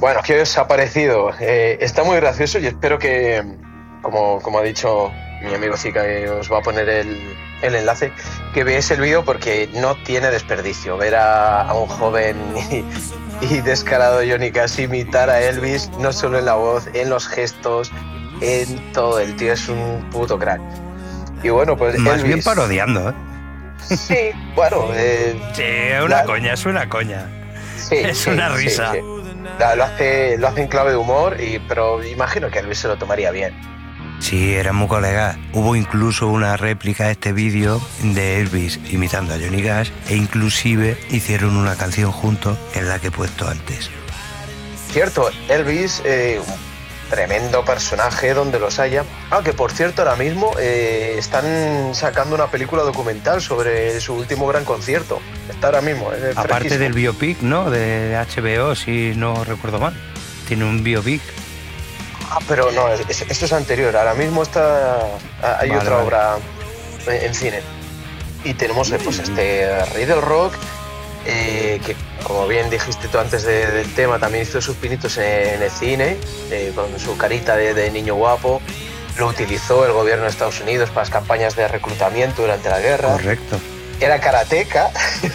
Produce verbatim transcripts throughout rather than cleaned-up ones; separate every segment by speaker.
Speaker 1: Bueno, ¿qué os ha parecido? Eh, está muy gracioso y espero que, como, como ha dicho mi amigo Zika, que os va a poner el, el enlace, que veáis el vídeo porque no tiene desperdicio. Ver a, a un joven y, y descarado Johnny Cash imitar a Elvis, no solo en la voz, en los gestos, en todo. El tío es un puto crack. Y bueno, pues
Speaker 2: Más
Speaker 1: Elvis...
Speaker 2: bien parodiando, ¿eh?
Speaker 1: Sí, bueno... Eh,
Speaker 2: sí, es una la... coña, es una coña.
Speaker 1: Sí,
Speaker 2: es
Speaker 1: sí,
Speaker 2: una risa.
Speaker 1: Sí, sí. Lo hace, lo hace en clave de humor, y, pero imagino que Elvis se lo tomaría bien.
Speaker 2: Sí, eran muy colegas. Hubo incluso una réplica de este vídeo de Elvis imitando a Johnny Cash e inclusive hicieron una canción juntos en la que he puesto antes.
Speaker 1: Cierto, Elvis, eh, un tremendo personaje donde los haya. Aunque por cierto ahora mismo eh, están sacando una película documental sobre su último gran concierto. Está ahora mismo. Eh,
Speaker 2: Aparte del biopic, ¿no? De H B O, si no recuerdo mal. Tiene un biopic.
Speaker 1: Ah, pero no, esto es anterior. Ahora mismo está hay vale, otra vale. obra en cine. Y tenemos pues este Rey del Rock, eh, que como bien dijiste tú antes de, del tema, también hizo sus pinitos en el cine, eh, con su carita de, de niño guapo. Lo utilizó el gobierno de Estados Unidos para las campañas de reclutamiento durante la guerra.
Speaker 2: Correcto.
Speaker 1: Era karateca.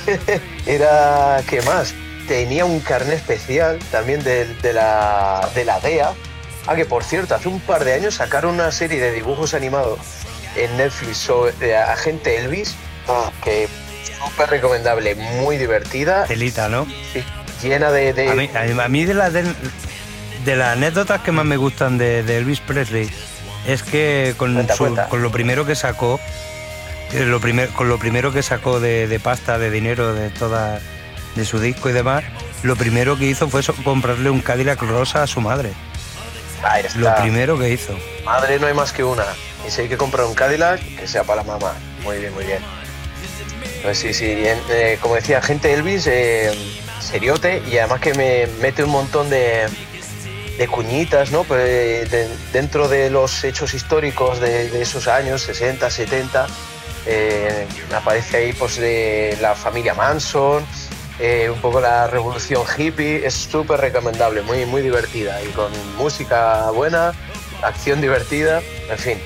Speaker 1: Era, ¿qué más? Tenía un carnet especial también de, de, la, de la D E A. Ah, que por cierto, hace un par de años sacaron una serie de dibujos animados en Netflix sobre Agente Elvis, ah, que es súper recomendable, muy divertida.
Speaker 2: Telita, ¿no?
Speaker 1: Sí, llena de... de...
Speaker 2: A mí, a mí de, la, de, de las anécdotas que más me gustan de, de Elvis Presley es que con, cuenta, su, cuenta. con lo primero que sacó, lo primer, con lo primero que sacó de, de pasta, de dinero, de toda de su disco y demás, lo primero que hizo fue comprarle un Cadillac rosa a su madre.
Speaker 1: Ahí está.
Speaker 2: Lo primero que hizo.
Speaker 1: Madre no hay más que una. Y si hay que comprar un Cadillac, que sea para la mamá. Muy bien, muy bien. Pues sí, sí. En, eh, como decía, gente Elvis, eh, seriote, y además que me mete un montón de, de cuñitas, ¿no? Pues, de, dentro de los hechos históricos de, de esos años, sesenta, setenta, eh, aparece ahí pues de la familia Manson. Eh, un poco la revolución hippie. Es súper recomendable, muy, muy divertida y con música buena, acción divertida, en fin.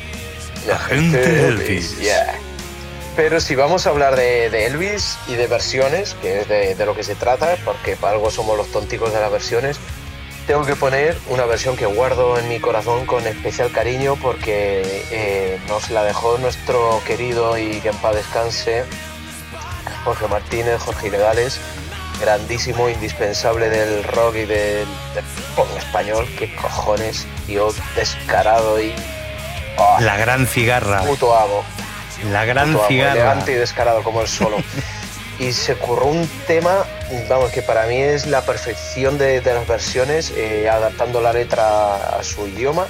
Speaker 2: La gente Elvis.
Speaker 1: Yeah. Pero si vamos a hablar de, de Elvis y de versiones, que es de, de lo que se trata, porque para algo somos los tonticos de las versiones, tengo que poner una versión que guardo en mi corazón con especial cariño porque eh, nos la dejó nuestro querido y que en paz descanse Jorge Martínez, Jorge Ilegales, grandísimo, indispensable del rock y del, del pop español. Qué cojones, tío, descarado y... Oh,
Speaker 2: la gran cigarra.
Speaker 1: Puto amo.
Speaker 2: La gran
Speaker 1: puto
Speaker 2: cigarra.
Speaker 1: Amo, elegante y descarado como el solo. Y se curró un tema, vamos, que para mí es la perfección de, de las versiones, eh, adaptando la letra a su idioma,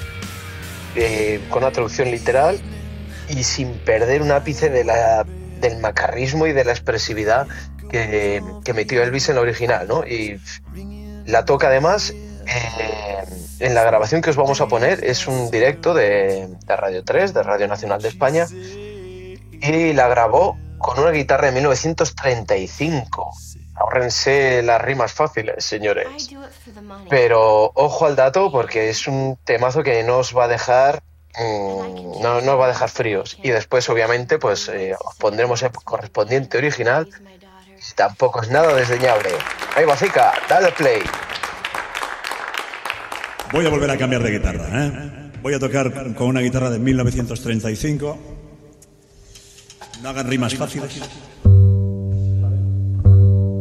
Speaker 1: eh, con una traducción literal y sin perder un ápice de la... del macarrismo y de la expresividad que, que metió Elvis en la original, ¿no? Y la toca además eh, en la grabación que os vamos a poner, es un directo de, de Radio tres, de Radio Nacional de España, y la grabó con una guitarra de mil novecientos treinta y cinco. Ahórrense las rimas fáciles, señores. Pero ojo al dato porque es un temazo que no os va a dejar... No, no os va a dejar fríos. Y después obviamente pues eh, os pondremos el correspondiente original, y tampoco es nada desdeñable. Ahí va, Zika, dale play.
Speaker 3: Voy a volver a cambiar de guitarra, ¿eh? Voy a tocar con una guitarra de mil novecientos treinta y cinco. No hagan rimas fáciles.